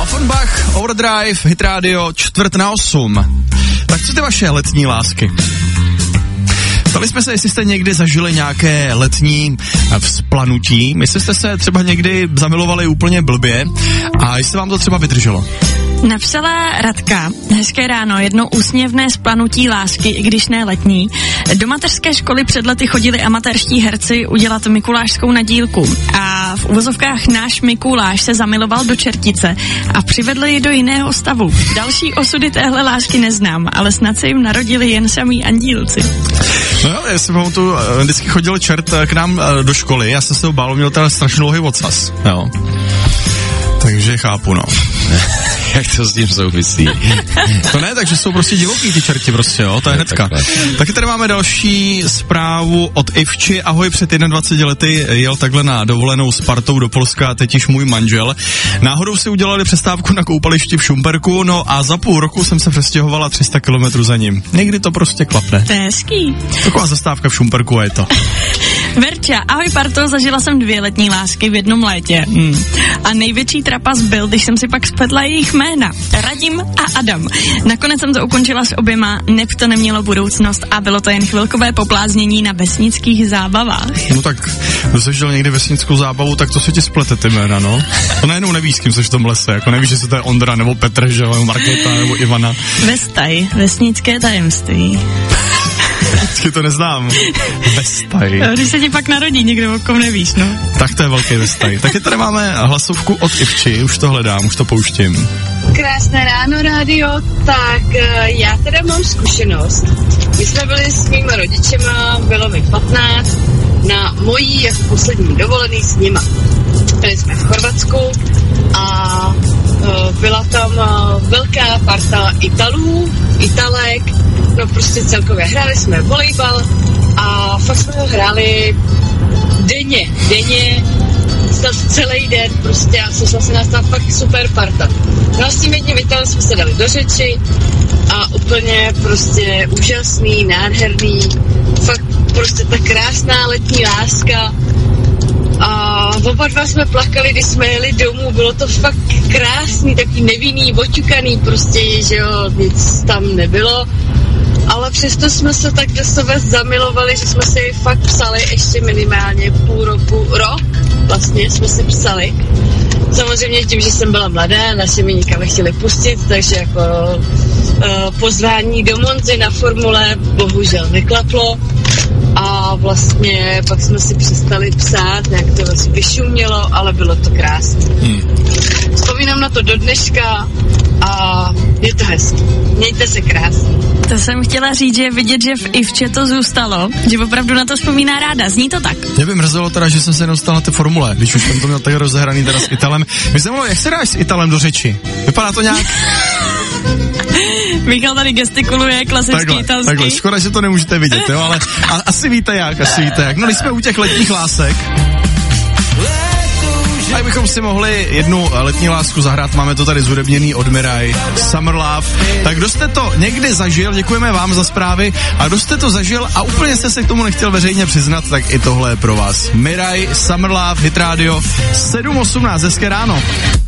Offenbach, Overdrive, Hit Radio, 7:45. Tak co ty vaše letní lásky? Ptali jsme se, jestli jste někdy zažili nějaké letní vzplanutí, jestli jste se třeba někdy zamilovali úplně blbě a jestli vám to třeba vydrželo. Napsala Radka, hezké ráno, jedno úsměvné splanutí lásky, i když ne letní. Do mateřské školy před lety chodili amatérští herci udělat mikulášskou nadílku a v uvozovkách náš Mikuláš se zamiloval do čertice a přivedl ji do jiného stavu. Další osudy téhle lásky neznám, ale snad se jim narodili jen samí andílci. No jo, já si pamatuju, vždycky chodil čert k nám do školy, já jsem se ho bál, měl teda strašně dlouhý ocas, jo. Takže chápu, no. Jak to s tím souvisí? To ne, takže jsou prostě divoký ty čerti prostě, jo, to je hnedka. Taky tady máme další zprávu od Ivči. Ahoj, před 21 lety jel takhle na dovolenou s partou do Polska a teď již můj manžel. Náhodou si udělali přestávku na koupališti v Šumperku, no a za půl roku jsem se přestěhovala 300 kilometrů za ním. Někdy to prostě klapne. To je hezký. Taková zastávka v Šumperku je to. Verča, ahoj parto, zažila jsem 2 letní lásky v jednom létě. A největší trapas byl, když jsem si pak spletla jejich jména. Radim a Adam. Nakonec jsem to ukončila s oběma, neb to nemělo budoucnost a bylo to jen chvilkové popláznění na vesnických zábavách. No tak, kdo jsi žil někdy vesnickou zábavu, tak to se ti splete ty jména, no. To najednou nevíš, s kým seš v tom lese, jako nevíš, jestli to je Ondra, nebo Petr, že jo, Markéta, nebo Ivana. Vestaj, vesnické tajemství. Vždycky to neznám. Vestaj. Když se ti pak narodí někdo, o kom nevíš, no. Tak to je velký vestaj. Taky tady máme hlasovku od Ivči, už to hledám, už to pouštím. Krásné ráno, rádio. Tak já teda mám zkušenost. My jsme byli s mýma rodičema, bylo mi 15, na mojí jako poslední dovolený s nima. Byli jsme v Chorvatsku a byla tam velká parta Italek, no prostě celkově hráli jsme volejbal a fakt jsme ho hráli denně, celý den prostě a sešla se nás tam fakt super parta. No a s tím jedním Italem jsme se dali do řeči a úplně prostě úžasný, nádherný, fakt prostě ta krásná letní láska. A oba dva jsme plakali, když jsme jeli domů, bylo to fakt krásný, takový nevinný, oťukaný, prostě, že jo, nic tam nebylo. Ale přesto jsme se tak do sebe zamilovali, že jsme si fakt psali ještě minimálně rok vlastně jsme si psali. Samozřejmě tím, že jsem byla mladá, naši mi nikam nechtěli pustit, takže jako pozvání do Monzy na formule bohužel neklaplo. A vlastně pak jsme si přestali psát, nějak to vlastně vyšumělo, ale bylo to krásné. Vzpomínám na to do dneška a je to hezky. Mějte se krásně. To jsem chtěla říct, že vidět, že v Ivče to zůstalo, že opravdu na to vzpomíná ráda. Zní to tak? Mě by mrzelo teda, že jsem se nedostal na té formule, když už jsem to měl tak rozehraný teda s Italem. Mě se mluvilo, jak se dáš s Italem do řeči? Vypadá to nějak? Michal tady gestikuluje, klasický italský. Takhle, škoda, že to nemůžete vidět, jo, ale asi víte jak. No, když jsme u těch letních lásek, tak bychom si mohli jednu letní lásku zahrát, máme to tady zhudebněný od Mirai, Summer Love. Tak kdo jste to někdy zažil, děkujeme vám za zprávy, a kdo jste to zažil a úplně jste se k tomu nechtěl veřejně přiznat, tak i tohle je pro vás. Mirai, Summer Love, Hit Radio, 7:18, hezké ráno.